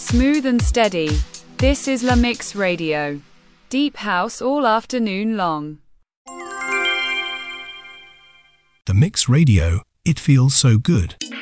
Smooth and steady. This is La Mix Radio. Deep house all afternoon long. The Mix Radio, it feels so good.